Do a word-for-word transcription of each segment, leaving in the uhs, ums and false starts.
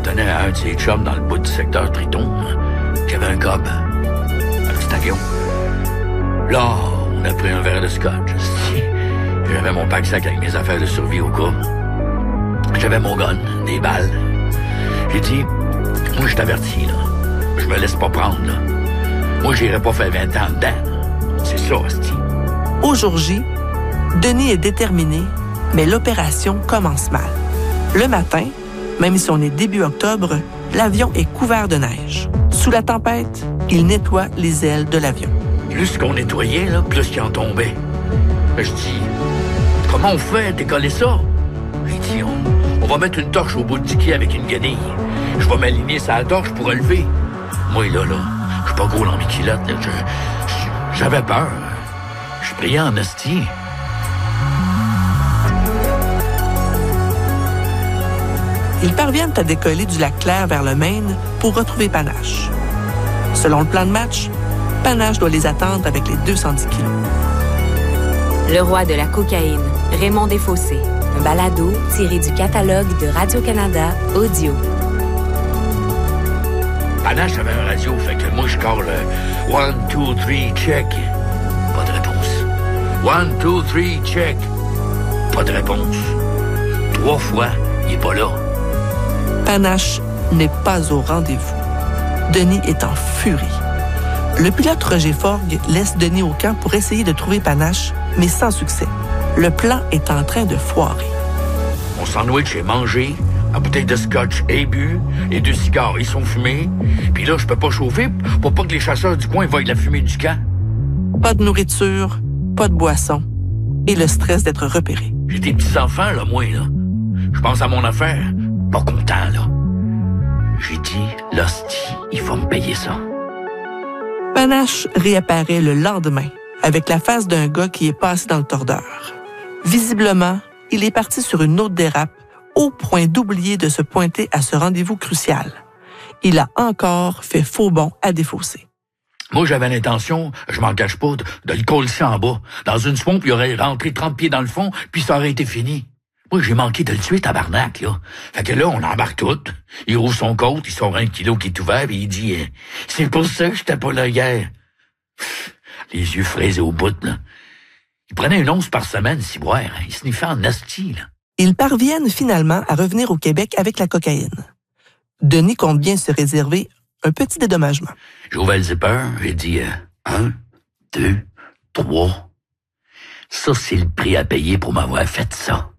donnait à un de ses chums dans le bout du secteur Triton. J'avais un cob, un petit avion. Là, on a pris un verre de scotch. J'avais mon pack-sac avec mes affaires de survie au cas. J'avais mon gun, des balles. J'ai dit, moi, je t'avertis, là. Je me laisse pas prendre, là. Moi, j'irai pas faire vingt ans dedans. C'est ça, hostie. Au jour J, Denis est déterminé, mais l'opération commence mal. Le matin, même si on est début octobre, l'avion est couvert de neige. Sous la tempête, il nettoie les ailes de l'avion. Plus qu'on nettoyait, là, plus qu'il en tombait. Je dis, comment on fait décoller ça? J'ai dit, on, on va mettre une torche au bout du quai avec une guenille. Je vais m'aligner sur la torche pour relever. Moi, là, là, je suis pas gros dans mes culottes, là. Je, je, j'avais peur. Je priais en hostie. Ils parviennent à décoller du lac Clair vers le Maine pour retrouver Panache. Selon le plan de match, Panache doit les attendre avec les deux cent dix kilos. Le roi de la cocaïne, Raymond Desfossés. Un balado tiré du catalogue de Radio-Canada Audio. Panache avait un radio, fait que moi, je colle le one, two, three, check. Pas de réponse. one, two, three, check. Pas de réponse. Trois fois, il est pas là. Panache n'est pas au rendez-vous. Denis est en furie. Le pilote Roger Forgue laisse Denis au camp pour essayer de trouver Panache, mais sans succès. Le plan est en train de foirer. Mon sandwich est mangé, la bouteille de scotch est bu, les deux cigares, ils sont fumés. Puis là, je peux pas chauffer pour pas que les chasseurs du coin voient la fumée du camp. Pas de nourriture, pas de boisson et le stress d'être repéré. J'ai des petits-enfants, là, moi, là. Je pense à mon affaire. Pas content, là. J'ai dit, l'hostie, il faut me payer ça. Panache réapparaît le lendemain avec la face d'un gars qui est passé dans le tordeur. Visiblement, il est parti sur une autre dérape au point d'oublier de se pointer à ce rendez-vous crucial. Il a encore fait faux bond à Desfossés. Moi, j'avais l'intention, je m'en cache pas, de, de le coller en bas. Dans une swamp, il aurait rentré trente pieds dans le fond, puis ça aurait été fini. Moi, j'ai manqué de le tuer, tabarnak, là. Fait que là, on embarque tout. Il roule son côte, il sort un kilo qui est ouvert, et il dit eh, « C'est pour ça que j'étais pas là hier. » Les yeux fraisés au bout, là. Il prenait une once par semaine, si boire. Hein. Il sniffait en asti, là. Ils parviennent finalement à revenir au Québec avec la cocaïne. Denis compte bien se réserver un petit dédommagement. J'ai ouvert le zipper, j'ai dit euh, un, deux, trois. Ça, c'est le prix à payer pour m'avoir fait ça.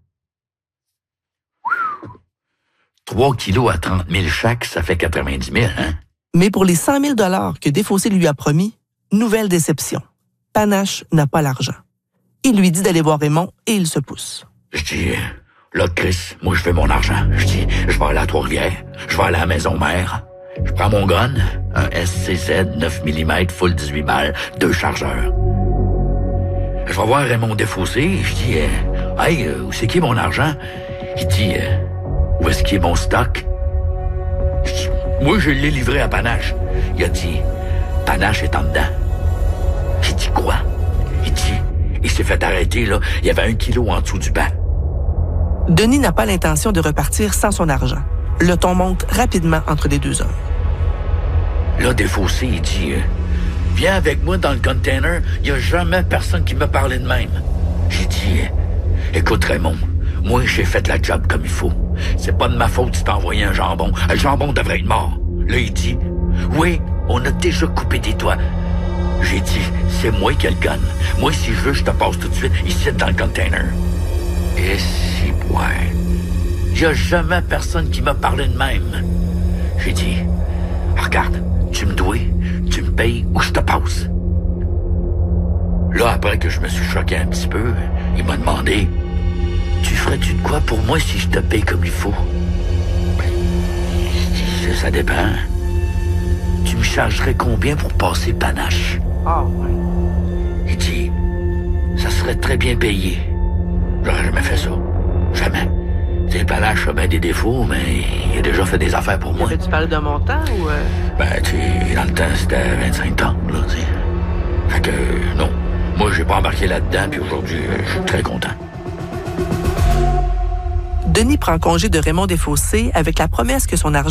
Trois kilos à trente mille chaque, ça fait quatre-vingt-dix mille, hein? Mais pour les cent mille dollars que Desfossés lui a promis, nouvelle déception. Panache n'a pas l'argent. Il lui dit d'aller voir Raymond et il se pousse. Je dis, là, Chris, moi, je veux mon argent. Je dis, je vais aller à Trois-Rivières, je vais aller à la maison mère. Je prends mon gun, un S C Z neuf millimètres, full dix-huit balles, deux chargeurs. Je vais voir Raymond Desfossés, je dis, euh, hey, euh, où c'est qui est mon argent? Il dit, euh, où est-ce qu'il est mon stock? Je dis, moi, je l'ai livré à Panache. Il a dit, Panache est en dedans. J'ai dit, quoi? Il dit, il s'est fait arrêter, là. Il y avait un kilo en dessous du banc. Denis n'a pas l'intention de repartir sans son argent. Le ton monte rapidement entre les deux hommes. Là, Desfossés, il dit, euh, viens avec moi dans le container. Il n'y a jamais personne qui m'a parlé de même. J'ai dit, euh, écoute, Raymond, moi, j'ai fait la job comme il faut. C'est pas de ma faute si t'as envoyé un jambon. Le jambon devrait être mort. Là, il dit, oui, on a déjà coupé des doigts. J'ai dit, c'est moi qui ai le gun. Moi, si je veux, je te passe tout de suite ici dans le container. Et si, ouais. Il n'y a jamais personne qui m'a parlé de même. J'ai dit, regarde, tu me dois, tu me payes ou je te passe. Là, après que je me suis choqué un petit peu, il m'a demandé, tu ferais-tu de quoi pour moi si je te paye comme il faut? Ben, ça dépend. Tu me chargerais combien pour passer Panache? Ah, ouais. Il dit, ça serait très bien payé. J'aurais jamais fait ça. Jamais. Tu sais, Panache a bien des défauts, mais il a déjà fait des affaires pour moi. Tu parles de montant ou... Euh... Ben, tu sais, dans le temps, c'était vingt-cinq tonnes, là, tu sais. Fait que, non. Moi, j'ai pas embarqué là-dedans, puis aujourd'hui, je suis très content. Denis prend congé de Raymond Desfossés avec la promesse que son argent